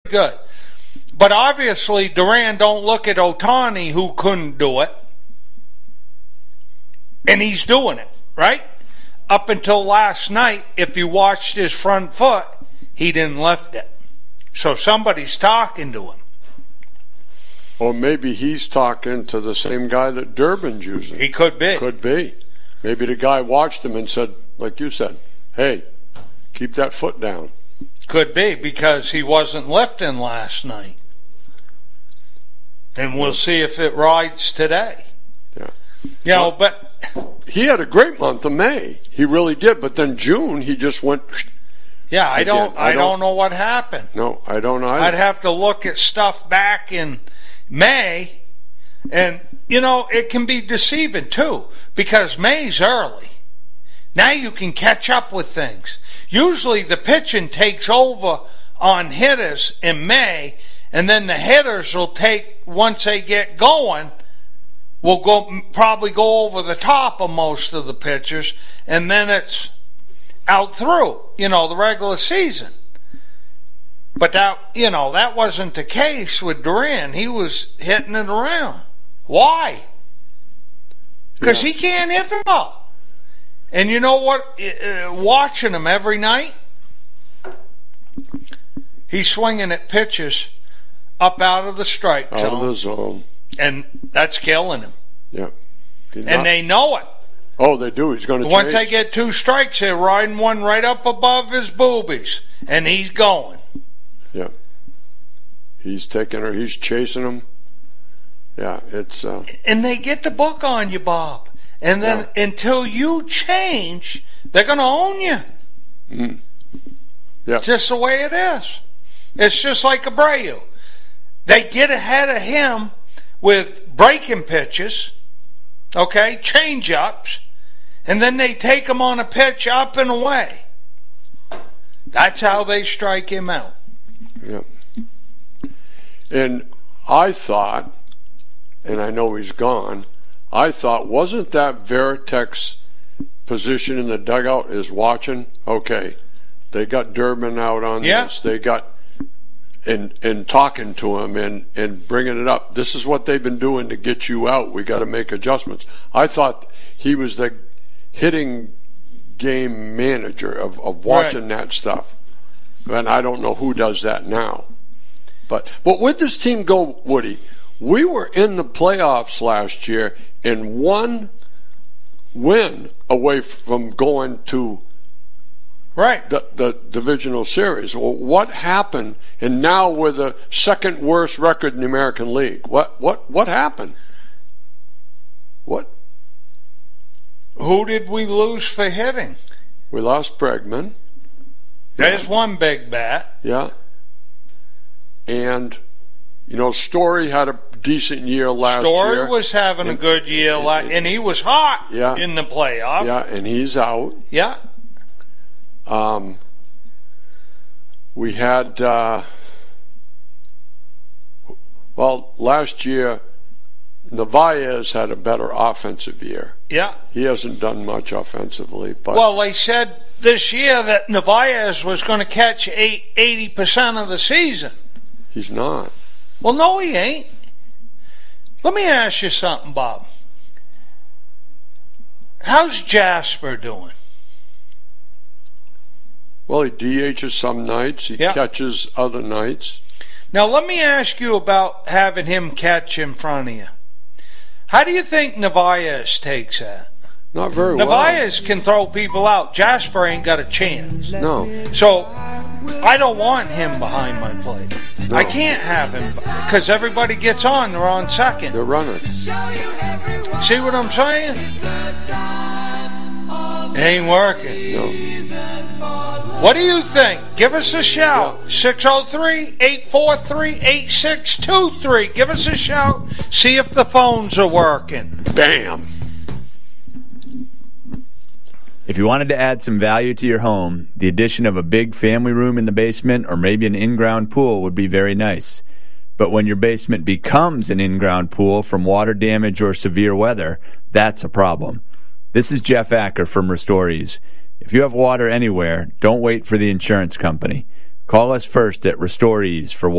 good. But obviously, Duran don't look at Ohtani, who couldn't do it. And he's doing it, right? Up until last night, if you watched his front foot, he didn't lift it. So somebody's talking to him. Or maybe he's talking to the same guy that Durbin's using. He could be. Could be. Maybe the guy watched him and said, like you said, hey, keep that foot down. Could be, because he wasn't lifting last night. And we'll see if it rides today. Yeah. But he had a great month of May. He really did. But then June, he just went. Yeah, I don't know what happened. No, I don't either. I'd have to look at stuff back in May, and it can be deceiving too, because May's early. Now you can catch up with things. Usually the pitching takes over on hitters in May, and then the hitters will take, once they get going, will probably go over the top of most of the pitchers, and then it's out through, the regular season. But that wasn't the case with Duran. He was hitting it around. Why? Because he can't hit the ball. And you know what? Watching him every night, he's swinging at pitches up out of the strike zone. Out of the zone. And that's killing him. Yeah. And they know it. Oh, they do. He's going to Once they get 2 strikes, they're riding one right up above his boobies. And he's going. Yeah. He's taking her. He's chasing him. Yeah, it's... And they get the book on you, Bob. And then until you change, they're going to own you. Mm. Yeah. Just the way it is. It's just like Abreu. They get ahead of him with breaking pitches, change-ups, and then they take him on a pitch up and away. That's how they strike him out. Yeah. And I thought, and I know he's gone, I thought, wasn't that Veritek's position in the dugout is watching? Okay, they got Durbin out on this. They got, and talking to him and bringing it up. This is what they've been doing to get you out. We got to make adjustments. I thought he was the hitting game manager of watching that stuff. And I don't know who does that now. But where'd this team go, Woody? We were in the playoffs last year and one win away from going to the divisional series. Well, what happened? And now we're the second worst record in the American League. What happened? What? Who did we lose for hitting? We lost Bregman. There's one big bat. Yeah. And, Story had a decent year last year. Story was having a good year, and he was hot in the playoffs. Yeah, and he's out. Yeah. We had, last year, Narvaez had a better offensive year. Yeah. He hasn't done much offensively. But they said this year that Narvaez was going to catch 80% of the season. He's not. Well, no, he ain't. Let me ask you something, Bob. How's Jasper doing? Well, he DHs some nights. He catches other nights. Now, let me ask you about having him catch in front of you. How do you think Narvaez takes that? Not very well. Narvaez can throw people out. Jasper ain't got a chance. No. So, I don't want him behind my plate. No. I can't have him because everybody gets on. They're on second. They're running. See what I'm saying? It ain't working. No. What do you think? Give us a shout. 603-843-8623. Give us a shout. See if the phones are working. Bam. If you wanted to add some value to your home, the addition of a big family room in the basement or maybe an in-ground pool would be very nice. But when your basement becomes an in-ground pool from water damage or severe weather, that's a problem. This is Jeff Acker from Restore-Ease. If you have water anywhere, don't wait for the insurance company. Call us first at Restore-Ease for